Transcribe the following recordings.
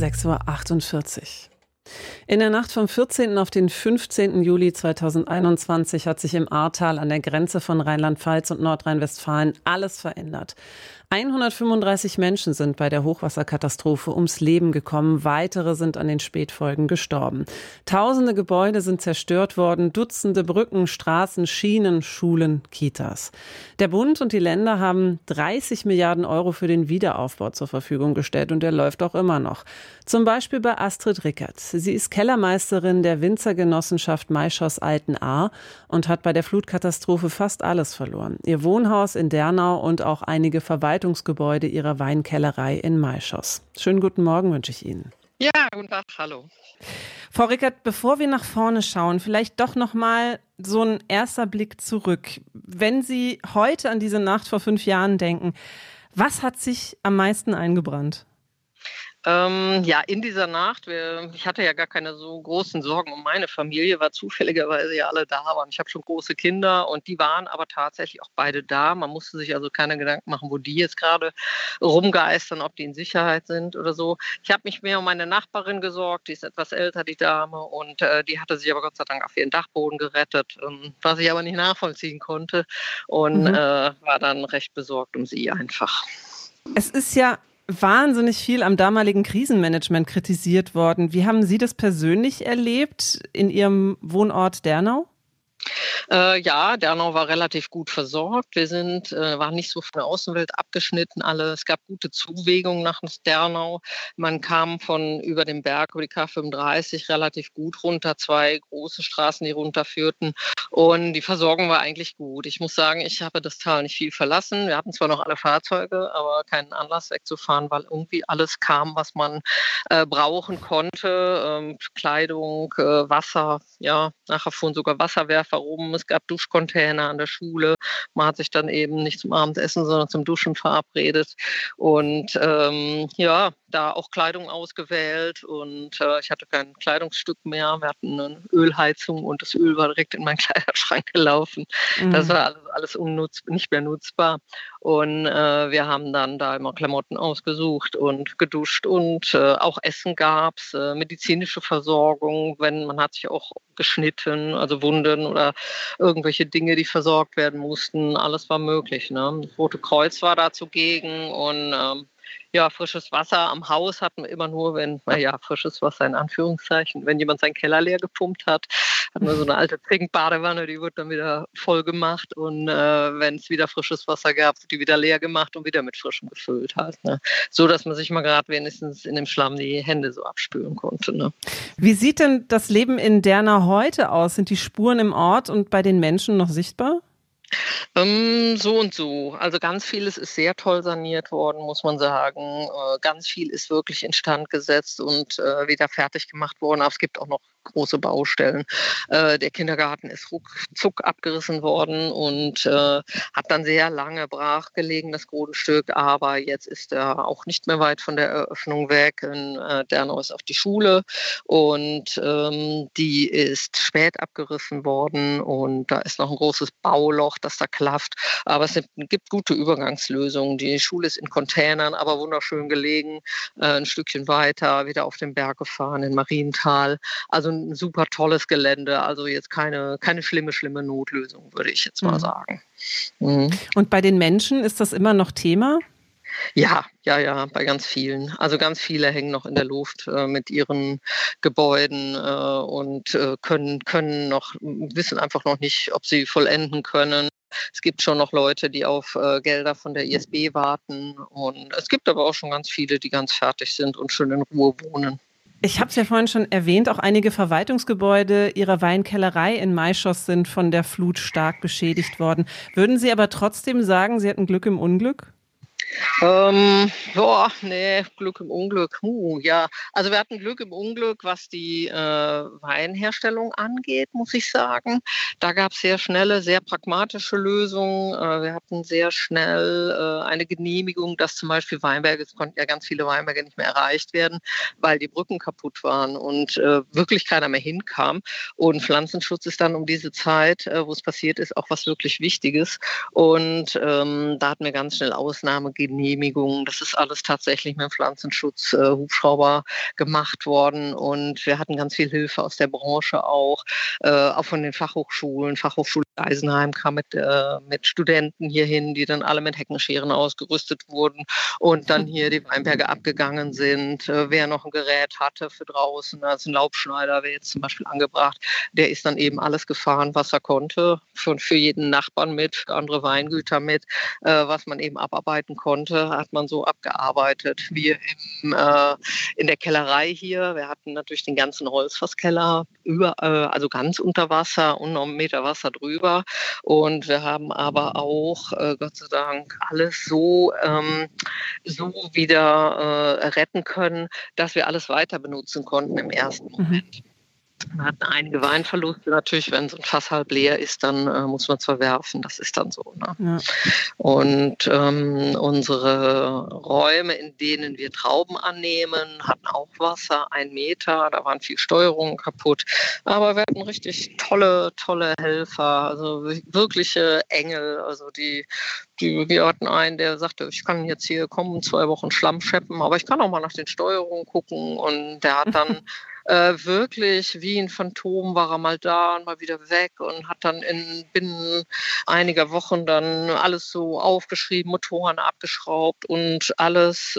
6:48 Uhr. In der Nacht vom 14. auf den 15. Juli 2021 hat sich im Ahrtal an der Grenze von Rheinland-Pfalz und Nordrhein-Westfalen alles verändert. 135 Menschen sind bei der Hochwasserkatastrophe ums Leben gekommen. Weitere sind an den Spätfolgen gestorben. Tausende Gebäude sind zerstört worden. Dutzende Brücken, Straßen, Schienen, Schulen, Kitas. Der Bund und die Länder haben 30 Milliarden Euro für den Wiederaufbau zur Verfügung gestellt. Und der läuft auch immer noch. Zum Beispiel bei Astrid Rickert. Sie ist Kellermeisterin der Winzergenossenschaft Maischoss-Altenahr und hat bei der Flutkatastrophe fast alles verloren. Ihr Wohnhaus in Dernau und auch einige Verwaltungsgebäude ihrer Weinkellerei in Maischoss. Schönen guten Morgen wünsche ich Ihnen. Ja, guten Tag, hallo. Frau Rickert, bevor wir nach vorne schauen, vielleicht doch noch mal so ein erster Blick zurück. Wenn Sie heute an diese Nacht vor 5 Jahren denken, was hat sich am meisten eingebrannt? In dieser Nacht, ich hatte ja gar keine so großen Sorgen um meine Familie, weil zufälligerweise ja alle da waren. Ich habe schon große Kinder und die waren aber tatsächlich auch beide da. Man musste sich also keine Gedanken machen, wo die jetzt gerade rumgeistern, ob die in Sicherheit sind oder so. Ich habe mich mehr um meine Nachbarin gesorgt, die ist etwas älter, die Dame, und die hatte sich aber Gott sei Dank auf ihren Dachboden gerettet, was ich aber nicht nachvollziehen konnte und war dann recht besorgt um sie einfach. Es ist ja wahnsinnig viel am damaligen Krisenmanagement kritisiert worden. Wie haben Sie das persönlich erlebt in Ihrem Wohnort Dernau? Dernau war relativ gut versorgt. Wir waren nicht so von der Außenwelt abgeschnitten alle. Es gab gute Zuwegungen nach Dernau. Man kam von über den Berg, über die K35 relativ gut runter. 2 große Straßen, die runterführten. Und die Versorgung war eigentlich gut. Ich muss sagen, ich habe das Tal nicht viel verlassen. Wir hatten zwar noch alle Fahrzeuge, aber keinen Anlass wegzufahren, weil irgendwie alles kam, was man brauchen konnte. Kleidung, Wasser, nachher fuhren sogar Wasserwerfer rum. Es gab Duschcontainer an der Schule. Man hat sich dann eben nicht zum Abendessen, sondern zum Duschen verabredet. Und da auch Kleidung ausgewählt. Und ich hatte kein Kleidungsstück mehr. Wir hatten eine Ölheizung und das Öl war direkt in meinen Kleiderschrank gelaufen. Das war alles nicht mehr nutzbar. Und wir haben dann da immer Klamotten ausgesucht und geduscht und auch Essen gab's, medizinische Versorgung, man hat sich auch geschnitten, also Wunden oder irgendwelche Dinge, die versorgt werden mussten, alles war möglich. Ne? Das Rote Kreuz war da zugegen und frisches Wasser am Haus hatten wir immer nur, frisches Wasser in Anführungszeichen, wenn jemand seinen Keller leer gepumpt hat, hatten wir so eine alte Trinkbadewanne, die wurde dann wieder voll gemacht und wenn es wieder frisches Wasser gab, wurde die wieder leer gemacht und wieder mit frischem gefüllt halt. Ne? So, dass man sich mal gerade wenigstens in dem Schlamm die Hände so abspülen konnte. Ne? Wie sieht denn das Leben in Dernau heute aus? Sind die Spuren im Ort und bei den Menschen noch sichtbar? So und so. Also ganz vieles ist sehr toll saniert worden, muss man sagen. Ganz viel ist wirklich instand gesetzt und wieder fertig gemacht worden. Aber es gibt auch noch große Baustellen. Der Kindergarten ist ruckzuck abgerissen worden und hat dann sehr lange brach gelegen, das Grundstück. Aber jetzt ist er auch nicht mehr weit von der Eröffnung weg. In Dernau ist auch die Schule und die ist spät abgerissen worden und da ist noch ein großes Bauloch, das da klafft. Aber es gibt gute Übergangslösungen. Die Schule ist in Containern, aber wunderschön gelegen. Ein Stückchen weiter, wieder auf den Berg gefahren, in Marienthal. Also ein super tolles Gelände. Also jetzt keine schlimme Notlösung, würde ich jetzt mal sagen. Mhm. Und bei den Menschen ist das immer noch Thema? Ja, bei ganz vielen. Also ganz viele hängen noch in der Luft mit ihren Gebäuden und wissen einfach noch nicht, ob sie vollenden können. Es gibt schon noch Leute, die auf Gelder von der ISB warten und es gibt aber auch schon ganz viele, die ganz fertig sind und schön in Ruhe wohnen. Ich habe es ja vorhin schon erwähnt, auch einige Verwaltungsgebäude Ihrer Weinkellerei in Maischoss sind von der Flut stark beschädigt worden. Würden Sie aber trotzdem sagen, Sie hatten Glück im Unglück? Glück im Unglück. Also wir hatten Glück im Unglück, was die Weinherstellung angeht, muss ich sagen. Da gab es sehr schnelle, sehr pragmatische Lösungen. Wir hatten sehr schnell eine Genehmigung, dass zum Beispiel es konnten ja ganz viele Weinberge nicht mehr erreicht werden, weil die Brücken kaputt waren und wirklich keiner mehr hinkam. Und Pflanzenschutz ist dann um diese Zeit, wo es passiert ist, auch was wirklich Wichtiges. Und da hatten wir ganz schnell Ausnahmegenehmigungen Genehmigungen. Das ist alles tatsächlich mit dem Pflanzenschutz-Hubschrauber gemacht worden. Und wir hatten ganz viel Hilfe aus der Branche auch von den Fachhochschulen. Fachhochschule Eisenheim kam mit Studenten hierhin, die dann alle mit Heckenscheren ausgerüstet wurden und dann hier die Weinberge abgegangen sind. Wer noch ein Gerät hatte für draußen, also ein Laubschneider wäre jetzt zum Beispiel angebracht, der ist dann eben alles gefahren, was er konnte, für jeden Nachbarn mit, für andere Weingüter mit, was man eben abarbeiten konnte, hat man so abgearbeitet. Wir in der Kellerei hier, wir hatten natürlich den ganzen Holzfasskeller also ganz unter Wasser und noch einen Meter Wasser drüber. Und wir haben aber auch, Gott sei Dank, alles so wieder retten können, dass wir alles weiter benutzen konnten im ersten Moment. Wir hatten einige Weinverluste natürlich, wenn so ein Fass halb leer ist, dann muss man es verwerfen, das ist dann so. Ne? Ja. Und unsere Räume, in denen wir Trauben annehmen, hatten auch Wasser, 1 Meter, da waren viel Steuerungen kaputt, aber wir hatten richtig tolle Helfer, also wirkliche Engel, also wir hatten einen, der sagte, ich kann jetzt hier kommen, 2 Wochen Schlamm scheppen, aber ich kann auch mal nach den Steuerungen gucken und der hat dann wirklich wie ein Phantom war er mal da und mal wieder weg und hat dann binnen einiger Wochen dann alles so aufgeschrieben, Motoren abgeschraubt und alles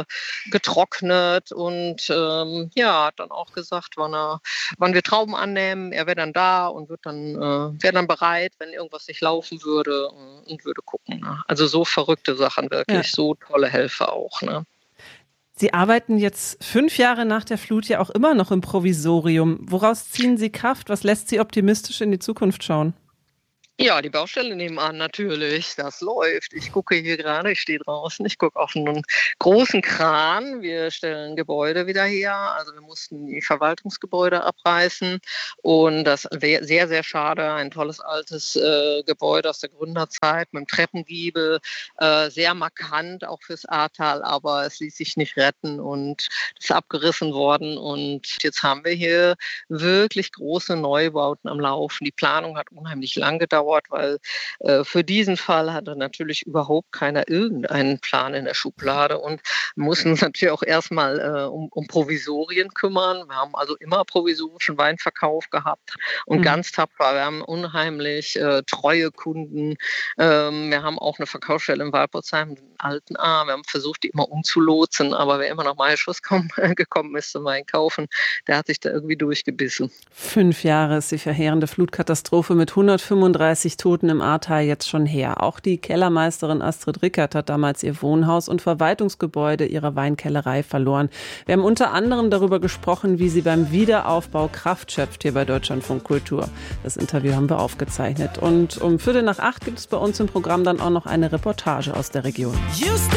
getrocknet und hat dann auch gesagt, wann wir Trauben annehmen, er wäre dann da und wäre dann bereit, wenn irgendwas nicht laufen würde und würde gucken. Ne? Also so verrückte Sachen wirklich, so tolle Helfer auch. Ne? Sie arbeiten jetzt 5 Jahre nach der Flut ja auch immer noch im Provisorium. Woraus ziehen Sie Kraft? Was lässt Sie optimistisch in die Zukunft schauen? Ja, die Baustelle nebenan natürlich, das läuft. Ich gucke hier gerade, ich stehe draußen, ich gucke auf einen großen Kran. Wir stellen Gebäude wieder her, also wir mussten die Verwaltungsgebäude abreißen und das wäre sehr, sehr schade. Ein tolles altes Gebäude aus der Gründerzeit mit einem Treppengiebel, sehr markant auch fürs Ahrtal, aber es ließ sich nicht retten und ist abgerissen worden und jetzt haben wir hier wirklich große Neubauten am Laufen. Die Planung hat unheimlich lang gedauert, weil für diesen Fall hatte natürlich überhaupt keiner irgendeinen Plan in der Schublade und mussten uns natürlich auch erstmal um Provisorien kümmern. Wir haben also immer provisorischen Weinverkauf gehabt und ganz tapfer. Wir haben unheimlich treue Kunden. Wir haben auch eine Verkaufsstelle in Walpotsheim, den alten A. Wir haben versucht, die immer umzulotsen, aber wer immer nach Maischuss gekommen ist zum Einkaufen, der hat sich da irgendwie durchgebissen. 5 Jahre ist die verheerende Flutkatastrophe mit 135 Toten im Ahrtal jetzt schon her. Auch die Kellermeisterin Astrid Rickert hat damals ihr Wohnhaus und Verwaltungsgebäude ihrer Weinkellerei verloren. Wir haben unter anderem darüber gesprochen, wie sie beim Wiederaufbau Kraft schöpft hier bei Deutschlandfunk Kultur. Das Interview haben wir aufgezeichnet. Und um 7:15 gibt es bei uns im Programm dann auch noch eine Reportage aus der Region.